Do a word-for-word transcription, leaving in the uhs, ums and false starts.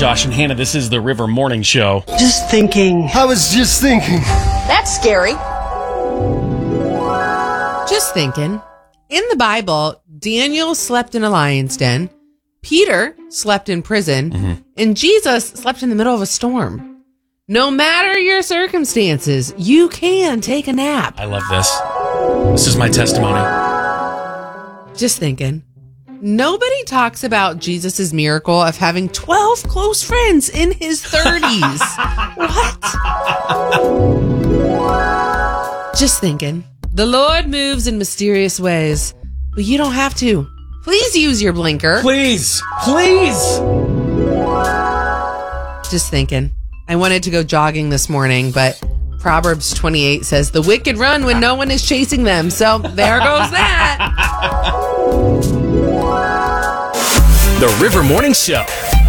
Josh and Hannah. This is the River Morning Show. Just thinking. I was just thinking. That's scary. Just thinking. In the Bible, Daniel slept in a lion's den, Peter slept in prison, mm-hmm. and Jesus slept in the middle of a storm. No matter your circumstances, you can take a nap. I love this. This is my testimony. Just thinking. Nobody talks about Jesus' miracle of having twelve close friends in his thirties. What? Just thinking. The Lord moves in mysterious ways, but you don't have to. Please use your blinker. Please. Please. Just thinking. I wanted to go jogging this morning, but Proverbs twenty-eight says the wicked run when no one is chasing them. So there goes that. The River Morning Show.